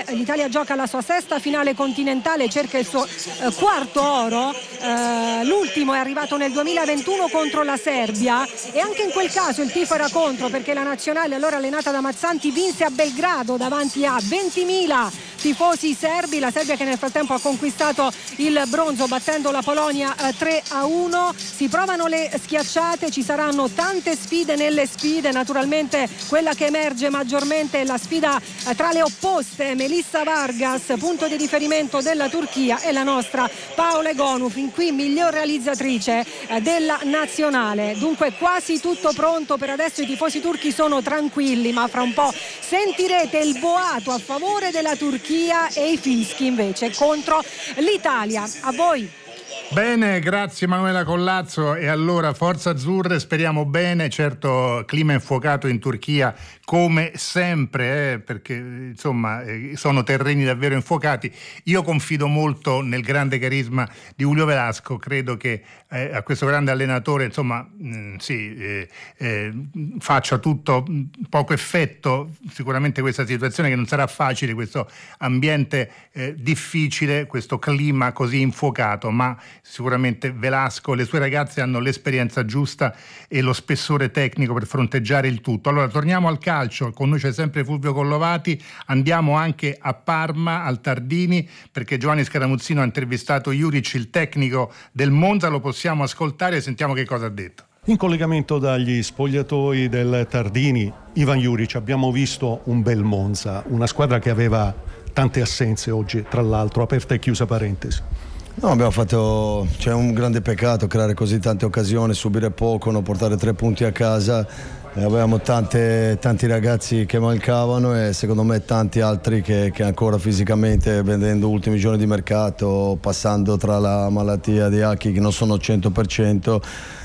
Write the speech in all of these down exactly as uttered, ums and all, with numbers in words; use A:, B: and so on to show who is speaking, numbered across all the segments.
A: l'Italia gioca la sua sesta finale continentale, cerca il suo eh, quarto oro, eh, l'ultimo è arrivato nel duemilaventuno contro la Serbia e anche in quel caso il tifo era contro, perché la nazionale allora allenata da Mazzanti vinse a Belgrado davanti a ventimila tifosi serbi, la Serbia che nel frattempo ha conquistato il bronzo battendo la Polonia eh, tre a uno. Si provano le schiacciate, ci saranno tante sfide nelle sfide, naturalmente quella che emerge maggiormente è la sfida eh, tra le opposte, Melissa Vargas, punto di riferimento della Turchia, e la nostra Paola Egonu, fin qui miglior realizzatrice eh, della nazionale. Dunque quasi tutto pronto per adesso, i tifosi turchi sono tranquilli, ma fra un po' sentirete il boato a favore della Turchia e i fischi invece contro l'Italia. A voi.
B: Bene, grazie Manuela Collazzo. E allora forza azzurre, speriamo bene. Certo, clima infuocato in Turchia come sempre, eh, perché insomma eh, sono terreni davvero infuocati. Io confido molto nel grande carisma di Julio Velasco, credo che eh, a questo grande allenatore insomma mh, sì, eh, eh, faccia tutto poco effetto sicuramente questa situazione, che non sarà facile, questo ambiente eh, difficile, questo clima così infuocato, ma sicuramente Velasco e le sue ragazze hanno l'esperienza giusta e lo spessore tecnico per fronteggiare il tutto. Allora torniamo al calcio, con noi c'è sempre Fulvio Collovati, andiamo anche a Parma, al Tardini, perché Giovanni Scaramuzzino ha intervistato Juric, il tecnico del Monza, lo possiamo ascoltare e sentiamo che cosa ha detto.
C: In collegamento dagli spogliatoi del Tardini, Ivan Juric, abbiamo visto un bel Monza, una squadra che aveva tante assenze oggi, tra l'altro, aperta e chiusa parentesi.
D: No, abbiamo fatto, c'è un grande peccato creare così tante occasioni, subire poco, non portare tre punti a casa. Eh, avevamo tante, tanti ragazzi che mancavano e secondo me tanti altri che, che ancora fisicamente, vedendo ultimi giorni di mercato, passando tra la malattia di Aki che non sono al cento per cento,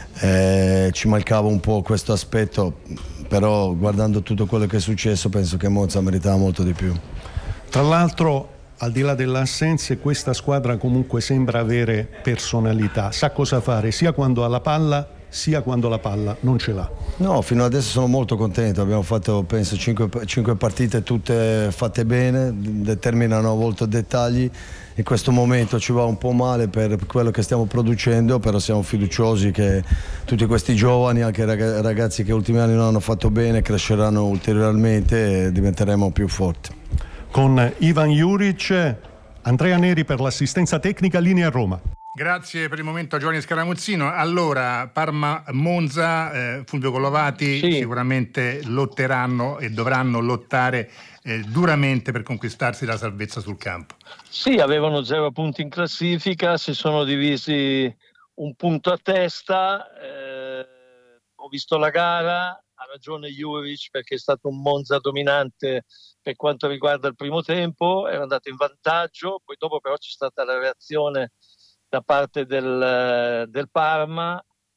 D: eh, ci mancava un po' questo aspetto, però guardando tutto quello che è successo penso che Monza meritava molto di più.
C: Tra l'altro, al di là delle assenze, questa squadra comunque sembra avere personalità, sa cosa fare sia quando ha la palla sia quando la palla non ce l'ha.
D: No, fino adesso sono molto contento, abbiamo fatto penso cinque partite tutte fatte bene, determinano a volte dettagli. In questo momento ci va un po' male per quello che stiamo producendo, però siamo fiduciosi che tutti questi giovani, anche ragazzi che ultimi anni non hanno fatto bene, cresceranno ulteriormente e diventeremo più forti.
C: Con Ivan Juric, Andrea Neri per l'assistenza tecnica, linea Roma.
B: Grazie per il momento a Giovanni Scaramuzzino. Allora, Parma-Monza, eh, Fulvio Collovati, sì, sicuramente lotteranno e dovranno lottare eh, duramente per conquistarsi la salvezza sul campo.
E: Sì, avevano zero punti in classifica, si sono divisi un punto a testa, eh, ho visto la gara, ha ragione Juric perché è stato un Monza dominante per quanto riguarda il primo tempo, era andato in vantaggio, poi dopo però c'è stata la reazione da parte del, del Parma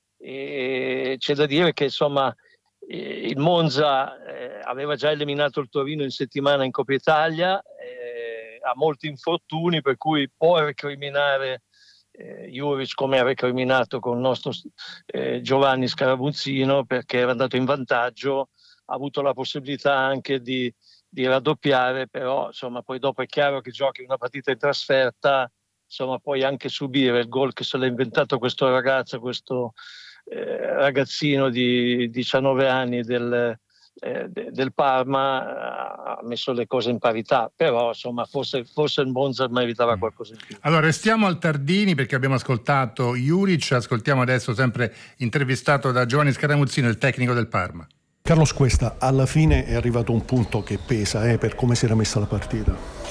E: e c'è da dire che insomma il Monza eh, aveva già eliminato il Torino in settimana in Coppa Italia, eh, ha molti infortuni per cui può recriminare eh, Juric come ha recriminato con il nostro eh, Giovanni Scaramuzzino perché era andato in vantaggio, ha avuto la possibilità anche di di raddoppiare, però insomma poi dopo è chiaro che giochi una partita in trasferta, insomma poi anche subire il gol che se l'ha inventato questo ragazzo, questo eh, ragazzino di diciannove anni del, eh, de, del Parma ha messo le cose in parità, però insomma forse, forse il Monza meritava qualcosa in più.
B: Allora restiamo al Tardini perché abbiamo ascoltato Juric, ascoltiamo adesso sempre intervistato da Giovanni Scaramuzzino, il tecnico del Parma.
C: Carlos Cuesta, alla fine è arrivato un punto che pesa eh, per come si era messa la partita.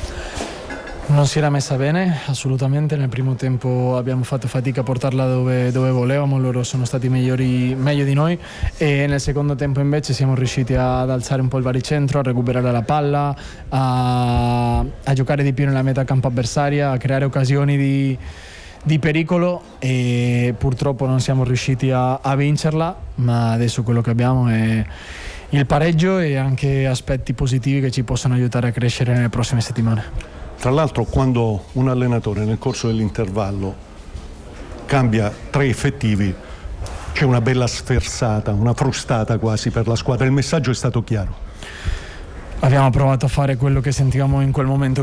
F: Non si era messa bene, assolutamente. Nel primo tempo abbiamo fatto fatica a portarla dove, dove volevamo, loro sono stati migliori, meglio di noi, e nel secondo tempo invece siamo riusciti ad alzare un po' il baricentro, a recuperare la palla, a, a giocare di più nella metà campo avversaria, a creare occasioni di di pericolo e purtroppo non siamo riusciti a, a vincerla, ma adesso quello che abbiamo è il pareggio e anche aspetti positivi che ci possono aiutare a crescere nelle prossime settimane.
C: Tra l'altro quando un allenatore nel corso dell'intervallo cambia tre effettivi c'è una bella sferzata, una frustata quasi per la squadra, il messaggio è stato chiaro.
F: Abbiamo provato a fare quello che sentivamo in quel momento